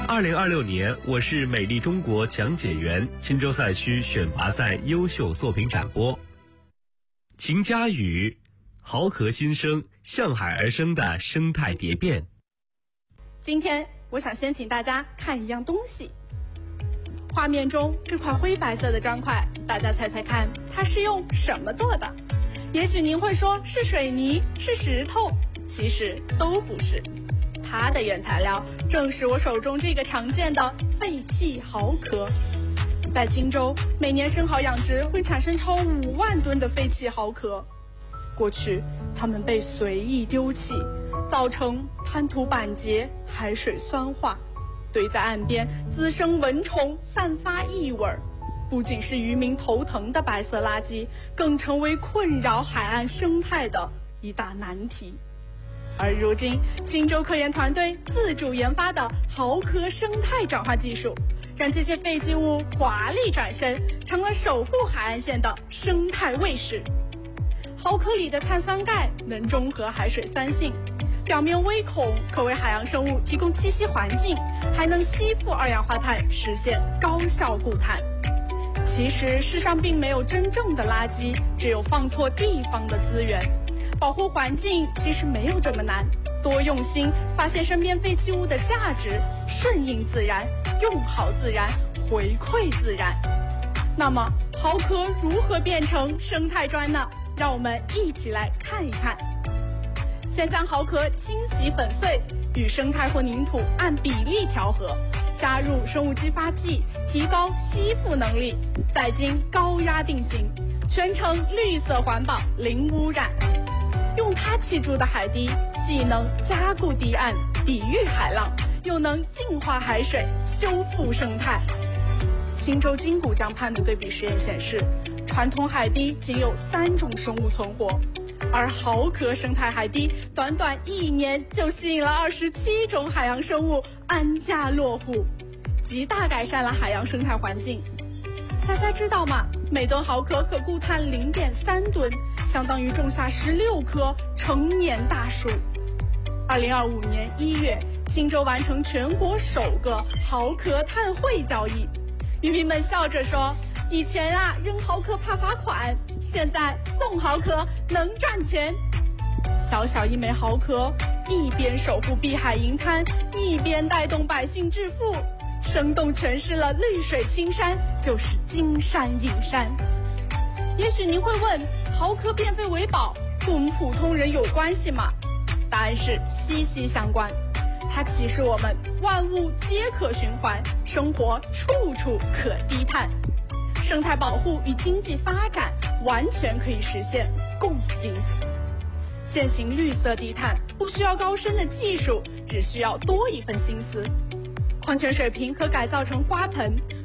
2026年我是美丽中国讲解员钦州赛区选拔赛优秀作品展播。秦佳宇，豪壳新生，向海而生的生态蝶变。 今天我想先请大家看一样东西。画面中这块灰白色的砖块，大家猜猜看它是用什么做的？也许您会说是水泥，是石头，其实都不是。它的原材料正是我手中这个常见的废弃蚝壳。在钦州，每年生蚝养殖会产生超5万吨的废弃蚝壳。过去，它们被随意丢弃，造成滩涂板结、海水酸化，堆在岸边滋生蚊虫，散发异味。不仅是渔民头疼的白色垃圾，更成为困扰海岸生态的一大难题。而如今，钦州科研团队自主研发的蚝壳生态转化技术，让这些废弃物华丽转身，成了守护海岸线的生态卫士。蚝壳里的碳酸钙能中和海水酸性，表面微孔可为海洋生物提供栖息环境，还能吸附二氧化碳，实现高效固碳。其实世上并没有真正的垃圾，只有放错地方的资源。保护环境其实没有这么难，多用心，发现身边废弃物的价值，顺应自然，用好自然，回馈自然。那么蚝壳如何变成生态砖呢？让我们一起来看一看。先将蚝壳清洗粉碎，与生态混凝土按比例调和，加入生物激发剂，提高吸附能力，再经高压定型，全程绿色环保，零污染。用它砌筑的海堤，既能加固堤岸，抵御海浪，又能净化海水，修复生态。钦州金谷江畔的对比实验显示，传统海堤仅有3种生物存活，而蚝壳生态海堤短短1年就吸引了27种海洋生物安家落户，极大改善了海洋生态环境。大家知道吗？每吨蚝壳可固碳0.3吨，相当于种下16棵成年大树。2025年1月，钦州完成全国首个蚝壳碳汇交易。渔民们笑着说，以前扔蚝壳怕罚款，现在送蚝壳能赚钱。小小一枚蚝壳，一边守护碧海银滩，一边带动百姓致富，生动诠释了绿水青山就是金山银山。也许您会问，蚝壳变废为宝跟我们普通人有关系吗？答案是息息相关。它启示我们万物皆可循环，生活处处可低碳。生态保护与经济发展完全可以实现共赢。践行绿色低碳不需要高深的技术，只需要多一份心思。矿泉水瓶可改造成花盆，